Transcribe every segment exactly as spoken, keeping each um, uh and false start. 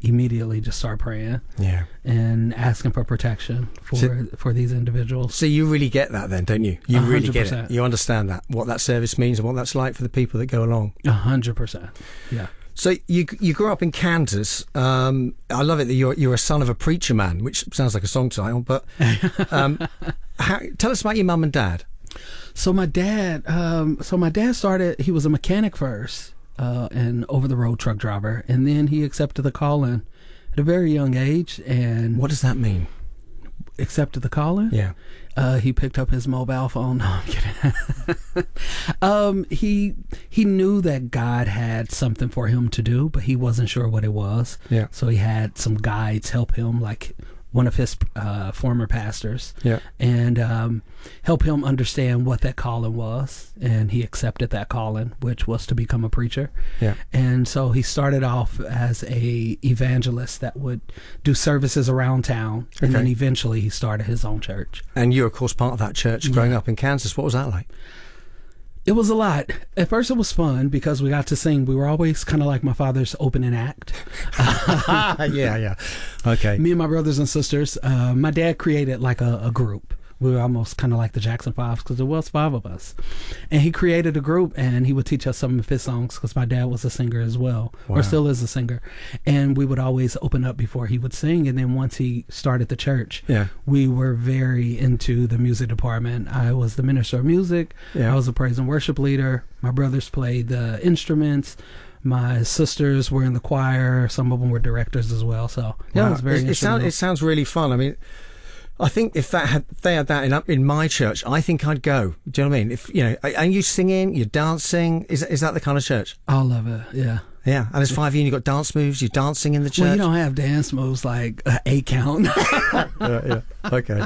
immediately just start praying. Yeah. And asking for protection for so, for these individuals. So you really get that then, don't you? You really one hundred percent. get it. You understand that, what that service means and what that's like for the people that go along. A hundred percent. Yeah. So you you grew up in Kansas. Um, I love it that you're you're a son of a preacher man, which sounds like a song title. But um, how, tell us about your mum and dad. So my dad, um, so my dad started. He was a mechanic first, uh, and over the road truck driver, and then he accepted the calling at a very young age. And what does that mean? Accepted the calling? Yeah. Uh, he picked up his mobile phone. No, I'm kidding. um, he he knew that God had something for him to do, but he wasn't sure what it was. Yeah. So he had some guides help him, like one of his uh, former pastors, yeah, and um, help him understand what that calling was. And he accepted that calling, which was to become a preacher. Yeah. And so he started off as a evangelist that would do services around town, and okay. then eventually he started his own church. And you're, of course, part of that church growing yeah. up in Kansas. What was that like? It was a lot. At first it was fun because we got to sing. We were always kind of like my father's opening act. yeah, yeah. Okay. Me and my brothers and sisters, uh, my dad created like a, a group. We were almost kind of like the Jackson Fives because there was five of us. And he created a group and he would teach us some of his songs because my dad was a singer as well, wow. or still is a singer. And we would always open up before he would sing. And then once he started the church, yeah. we were very into the music department. I was the minister of music. Yeah. I was a praise and worship leader. My brothers played the instruments. My sisters were in the choir. Some of them were directors as well. So yeah, wow. it was very it, it, sound, it sounds really fun. I mean, I think if that had if they had that in in my church, I think I'd go. Do you know what I mean? If you know, are you singing, you're dancing? Is is that the kind of church? All of it, yeah. Yeah, and there's five of you and you've got dance moves, you're dancing in the church. Well, you don't have dance moves like uh, eight count. yeah, yeah, okay.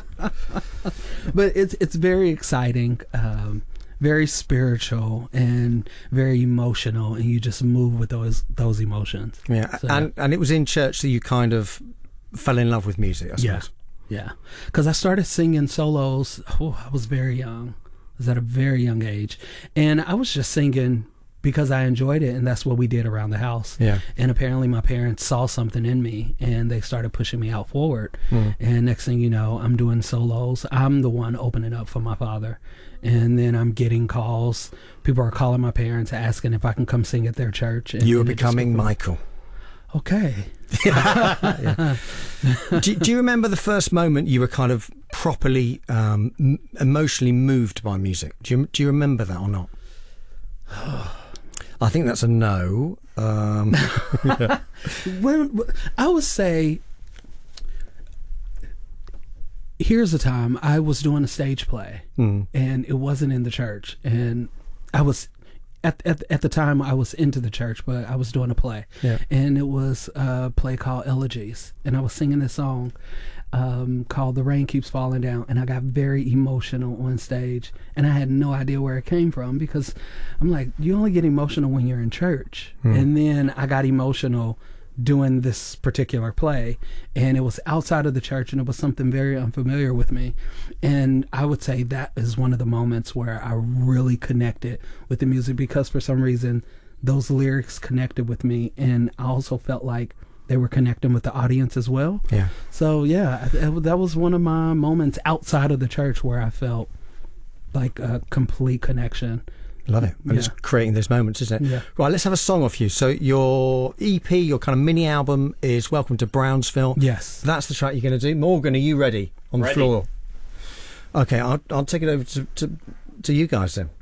But it's it's very exciting, um, very spiritual, and very emotional, and you just move with those those emotions. Yeah, so, and and it was in church that you kind of fell in love with music, I suppose. Yeah. Yeah, because I started singing solos. Oh, I was very young. I was at a very young age, and I was just singing because I enjoyed it, and that's what we did around the house. Yeah. And apparently, my parents saw something in me, and they started pushing me out forward. Mm. And next thing you know, I'm doing solos. I'm the one opening up for my father, and then I'm getting calls. People are calling my parents asking if I can come sing at their church. And you were becoming Michael. Okay. yeah. do, do you remember the first moment you were kind of properly um, m- emotionally moved by music? Do you do you remember that or not? I think that's a no. Um, yeah. when, I would say, here's a time I was doing a stage play, mm. and it wasn't in the church, and I was. At, at at the time, I was into the church, but I was doing a play, yeah. and it was a play called Elegies, and I was singing this song um, called "The Rain Keeps Falling Down," and I got very emotional on stage, and I had no idea where it came from because I'm like, you only get emotional when you're in church, mm. and then I got emotional doing this particular play, and it was outside of the church, and it was something very unfamiliar with me. And I would say that is one of the moments where I really connected with the music, because for some reason those lyrics connected with me, and I also felt like they were connecting with the audience as well. Yeah. So yeah, that was one of my moments outside of the church where I felt like a complete connection. Love it. And yeah. it's creating those moments, isn't it? Yeah. Right, let's have a song off you. So your E P, your kind of mini album is Welcome to Brownsville. Yes. That's the track you're going to do. Morgan, are you ready on the Ready. floor? Okay, I'll, I'll take it over to, to, to you guys then.